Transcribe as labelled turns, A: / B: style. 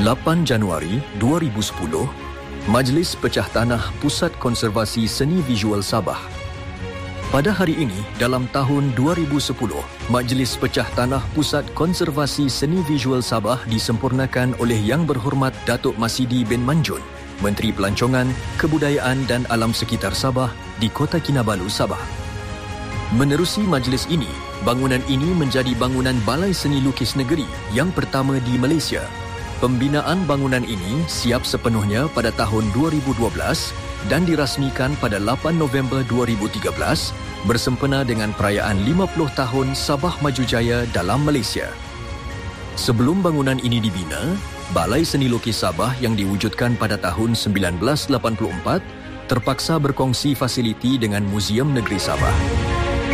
A: 8 Januari 2010, Majlis Pecah Tanah Pusat Konservasi Seni Visual Sabah. Pada hari ini, dalam tahun 2010, Majlis Pecah Tanah Pusat Konservasi Seni Visual Sabah disempurnakan oleh Yang Berhormat Datuk Masidi bin Manjun, Menteri Pelancongan, Kebudayaan dan Alam Sekitar Sabah di Kota Kinabalu, Sabah. Menerusi majlis ini, bangunan ini menjadi bangunan Balai Seni Lukis Negeri yang pertama di Malaysia. Pembinaan bangunan ini siap sepenuhnya pada tahun 2012 dan dirasmikan pada 8 November 2013 bersempena dengan perayaan 50 tahun Sabah Maju Jaya dalam Malaysia. Sebelum bangunan ini dibina, Balai Seni Lukis Sabah yang diwujudkan pada tahun 1984 terpaksa berkongsi fasiliti dengan Muzium Negeri Sabah.